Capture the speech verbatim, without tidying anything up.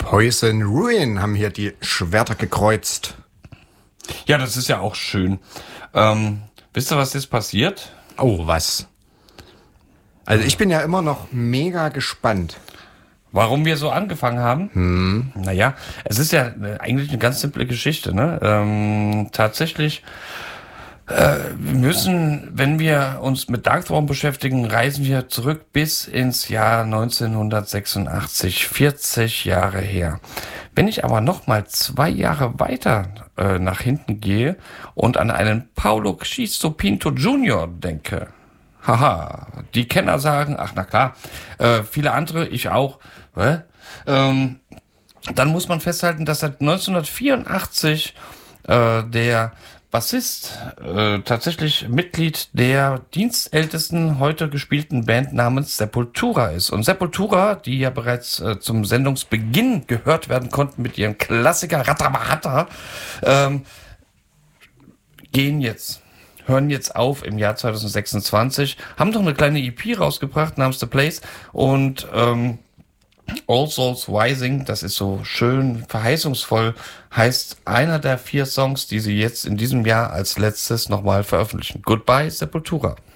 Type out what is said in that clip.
Poison Ruin haben hier die Schwerter gekreuzt. Ja, das ist ja auch schön. Ähm, wisst ihr, was jetzt passiert? Oh, was? Also ich bin ja immer noch mega gespannt. Warum wir so angefangen haben? Hm. Naja, es ist ja eigentlich eine ganz simple Geschichte, ne? Ähm, tatsächlich, äh, wir müssen, wenn wir uns mit Darkthrone beschäftigen, reisen wir zurück bis ins Jahr neunzehnhundertsechsundachtzig, vierzig Jahre her. Wenn ich aber noch mal zwei Jahre weiter äh, nach hinten gehe und an einen Paulo Xisto Pinto Junior denke, haha, die Kenner sagen, ach na klar, äh, viele andere, ich auch, äh, ähm, dann muss man festhalten, dass seit neunzehnhundertvierundachtzig äh, der Bassist äh, tatsächlich Mitglied der dienstältesten heute gespielten Band namens Sepultura ist. Und Sepultura, die ja bereits äh, zum Sendungsbeginn gehört werden konnten mit ihrem Klassiker Ratabahata, ähm, gehen jetzt, hören jetzt auf im Jahr zwanzig sechsundzwanzig, haben doch eine kleine E P rausgebracht namens The Place und ähm, All Souls Rising, das ist so schön verheißungsvoll, heißt einer der vier Songs, die sie jetzt in diesem Jahr als letztes nochmal veröffentlichen. Goodbye, Sepultura.